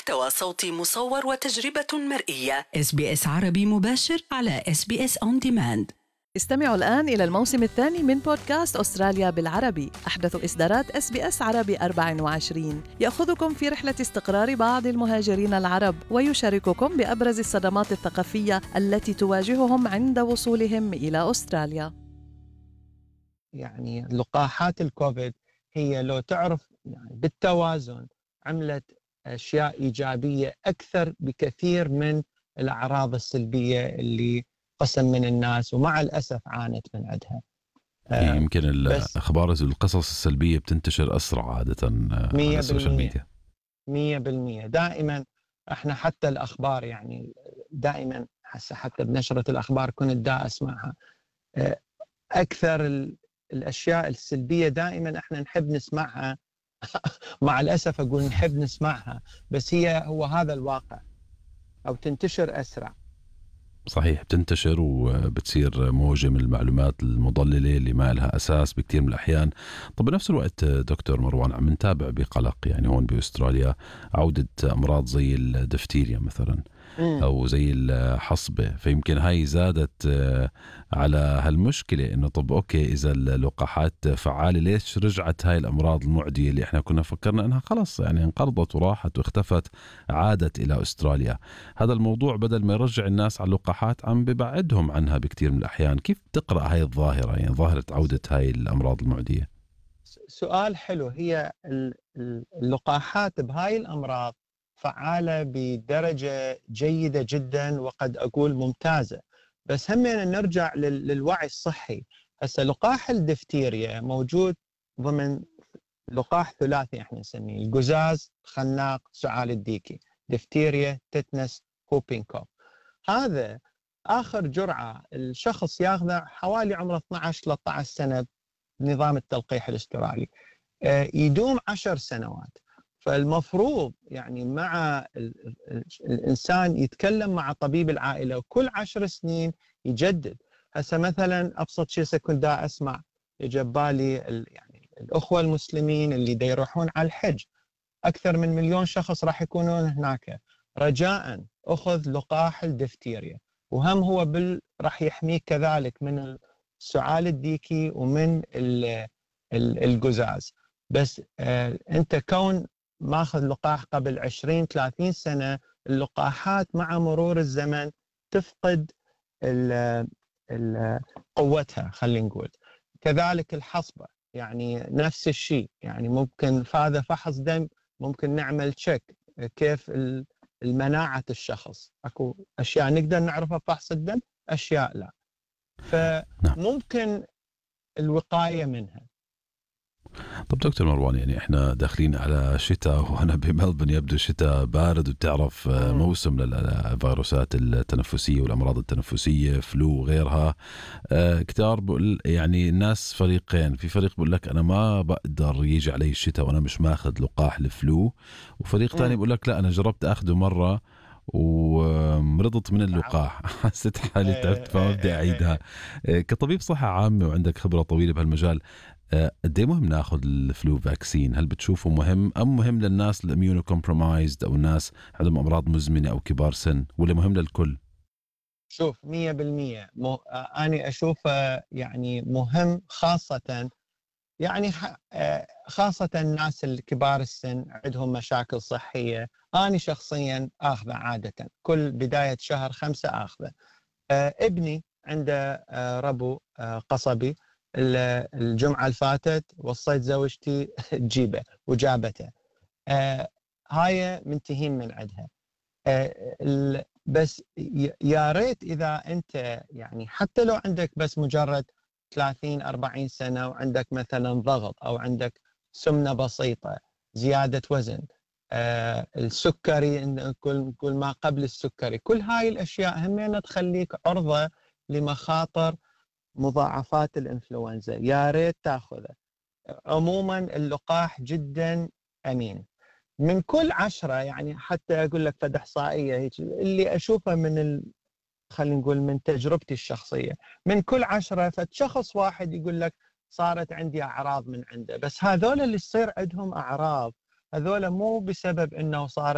محتوى صوتي مصور وتجربة مرئية. SBS عربي مباشر على SBS On Demand. استمعوا الآن إلى الموسم الثاني من بودكاست أستراليا بالعربي، أحدث إصدارات SBS عربي 24، يأخذكم في رحلة استقرار بعض المهاجرين العرب ويشارككم بأبرز الصدمات الثقافية التي تواجههم عند وصولهم إلى أستراليا. يعني لقاحات الكوفيد هي لو تعرف يعني بالتوازن عملت أشياء إيجابية أكثر بكثير من الأعراض السلبية اللي قسم من الناس ومع الأسف عانت من عندها. يمكن الأخبار القصص السلبية بتنتشر أسرع عادة على السوشيال ميديا. 100% دائما احنا حتى الأخبار يعني دائما حتى بنشرة الأخبار كنت دا أسمعها أكثر الأشياء السلبية دائما احنا نحب نسمعها مع الأسف أقول نحب نسمعها، بس هو هذا الواقع أو تنتشر أسرع. صحيح، بتنتشر وبتصير موجة من المعلومات المضللة اللي ما لها أساس بكثير من الأحيان. طب بنفس الوقت دكتور مروان عم نتابع بقلق يعني هون بأستراليا عودة أمراض زي الدفتيريا مثلا أو زي الحصبة، فيمكن هاي زادت على هالمشكلة إنه طب أوكي إذا اللقاحات فعالة ليش رجعت هاي الأمراض المعدية اللي إحنا كنا فكرنا إنها خلص يعني انقرضت وراحت واختفت عادت إلى أستراليا. هذا الموضوع بدل ما يرجع الناس على اللقاحات عم ببعدهم عنها بكثير من الأحيان. كيف تقرأ هاي الظاهرة يعني ظاهرة عودة هاي الأمراض المعدية؟ سؤال حلو. هي اللقاحات بهاي الأمراض فعالة بدرجة جيدة جدا وقد أقول ممتازة، بس هم نرجع للوعي الصحي. هسه لقاح الدفتيريا موجود ضمن لقاح ثلاثي احنا نسميه القزاز، خناق، سعال الديكي، دفتيريا، تتنس، هوبين كوف. هذا آخر جرعة الشخص ياخذه حوالي عمره 12-13 سنة بنظام التلقيح الاسترالي، يدوم 10 سنوات. فالمفروض يعني مع الإنسان يتكلم مع طبيب العائلة وكل 10 سنين يجدد. هسه مثلا أبسط شيء كنت دا أسمع يجبالي يعني الأخوة المسلمين اللي دا يروحون على الحج، أكثر من 1,000,000 شخص راح يكونون هناك، رجاء أخذ لقاح الدفتيريا، وهم هو راح يحميك كذلك من السعال الديكي ومن القزاز. بس أنت كون ماخذ لقاح قبل 20-30 سنة، اللقاحات مع مرور الزمن تفقد قوتها خلينا نقول. كذلك الحصبة يعني نفس الشيء، يعني ممكن هذا فحص دم ممكن نعمل تشيك كيف المناعة الشخص، اكو اشياء نقدر نعرفها بفحص الدم، اشياء لا، فممكن الوقاية منها. طب دكتور مروان يعني احنا داخلين على شتاء وانا بملبن يبدو شتاء بارد، وبتعرف موسم للفيروسات التنفسيه والامراض التنفسيه فلو وغيرها. كتار بقول يعني الناس فريقين، في فريق بقول لك انا ما بقدر يجي علي الشتاء وانا مش ماخذ لقاح الفلو، وفريق ثاني بقول لك لا انا جربت اخذه مره ومرضت من اللقاح حسيت حالي تعبت فما بدي اعيدها. كطبيب صحه عامه وعندك خبره طويله بهالمجال، قد ايه مهم ناخذ الفلو فاكسين؟ هل بتشوفه مهم ام مهم للناس الاميونو كومبرومايزد او الناس عندهم امراض مزمنه او كبار سن، ولا مهم للكل؟ شوف 100% أنا أشوفه يعني مهم، خاصة يعني خاصة الناس الكبار السن عندهم مشاكل صحية. أنا شخصيا آخذه عادة كل بداية شهر 5 آخذه. ابني عنده ربو قصبي، الجمعة الفاتت وصيت زوجتي تجيبه وجابته. هاي منتهين من عندها. بس يا ريت إذا أنت يعني حتى لو عندك بس مجرد 30-40 سنة وعندك مثلا ضغط أو عندك سمنة بسيطة، زيادة وزن، السكري، كل ما قبل السكري، كل هاي الأشياء همينة تخليك عرضة لمخاطر مضاعفات الإنفلونزا. يا ريت تأخذه. عموما اللقاح جدا أمين. من كل 10 يعني حتى أقول لك فد إحصائية هيك اللي أشوفها خلينا نقول من تجربتي الشخصية، من كل 10 فد شخص واحد يقول لك صارت عندي أعراض من عنده. بس هذول اللي يصير عندهم أعراض هذول مو بسبب أنه صارت